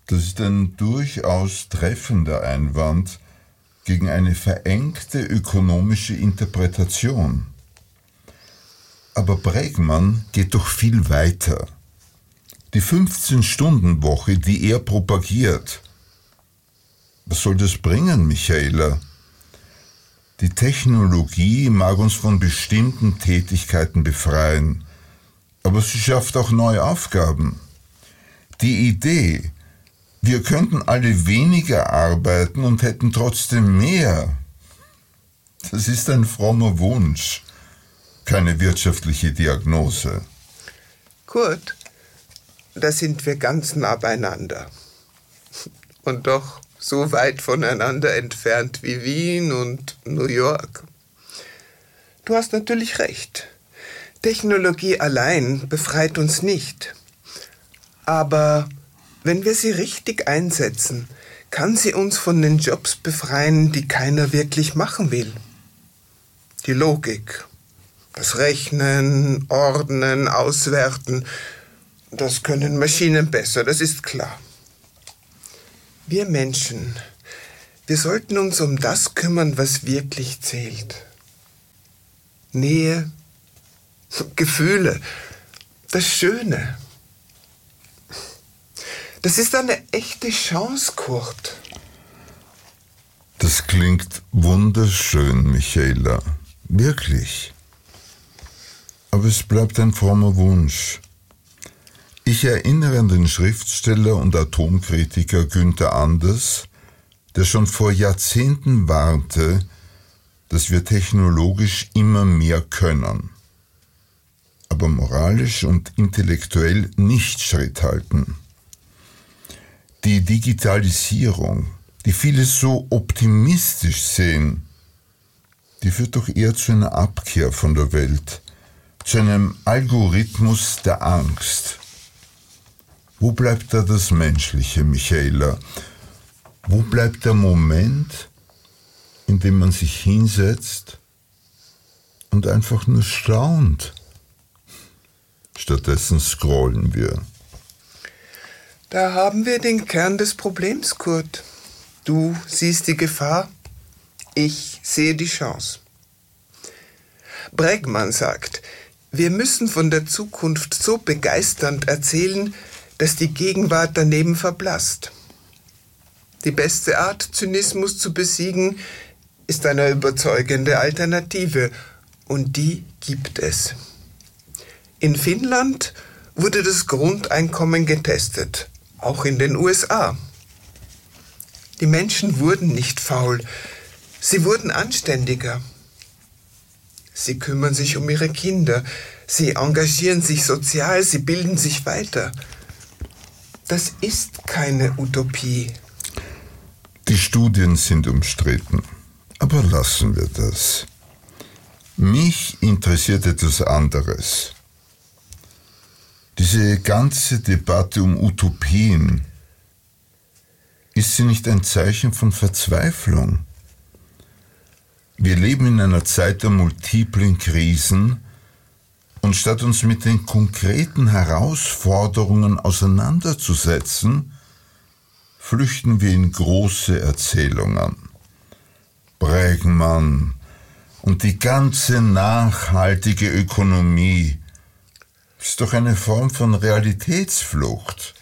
Das ist ein durchaus treffender Einwand gegen eine verengte ökonomische Interpretation. Aber Bregmann geht doch viel weiter. Die 15-Stunden-Woche, die er propagiert. Was soll das bringen, Michaela? Die Technologie mag uns von bestimmten Tätigkeiten befreien, aber sie schafft auch neue Aufgaben. Die Idee, wir könnten alle weniger arbeiten und hätten trotzdem mehr, das ist ein frommer Wunsch, keine wirtschaftliche Diagnose. Kurt, da sind wir ganz nah beieinander. Und doch so weit voneinander entfernt wie Wien und New York. Du hast natürlich recht. Technologie allein befreit uns nicht. Aber wenn wir sie richtig einsetzen, kann sie uns von den Jobs befreien, die keiner wirklich machen will. Die Logik, das Rechnen, Ordnen, Auswerten, das können Maschinen besser, das ist klar. Wir Menschen, wir sollten uns um das kümmern, was wirklich zählt. Nähe, Gefühle, das Schöne. Das ist eine echte Chance, Kurt. Das klingt wunderschön, Michaela. Wirklich. Aber es bleibt ein frommer Wunsch. Ich erinnere an den Schriftsteller und Atomkritiker Günther Anders, der schon vor Jahrzehnten warnte, dass wir technologisch immer mehr können, aber moralisch und intellektuell nicht Schritt halten. Die Digitalisierung, die viele so optimistisch sehen, die führt doch eher zu einer Abkehr von der Welt, zu einem Algorithmus der Angst. Wo bleibt da das Menschliche, Michaela? Wo bleibt der Moment, in dem man sich hinsetzt und einfach nur staunt? Stattdessen scrollen wir. Da haben wir den Kern des Problems, Kurt. Du siehst die Gefahr, ich sehe die Chance. Bregmann sagt, wir müssen von der Zukunft so begeisternd erzählen, dass die Gegenwart daneben verblasst. Die beste Art, Zynismus zu besiegen, ist eine überzeugende Alternative. Und die gibt es. In Finnland wurde das Grundeinkommen getestet, auch in den USA. Die Menschen wurden nicht faul, sie wurden anständiger. Sie kümmern sich um ihre Kinder, sie engagieren sich sozial, sie bilden sich weiter. Das ist keine Utopie. Die Studien sind umstritten, aber lassen wir das. Mich interessiert etwas anderes. Diese ganze Debatte um Utopien, ist sie nicht ein Zeichen von Verzweiflung? Wir leben in einer Zeit der multiplen Krisen und statt uns mit den konkreten Herausforderungen auseinanderzusetzen, flüchten wir in große Erzählungen. Bregmann und die ganze nachhaltige Ökonomie ist doch eine Form von Realitätsflucht.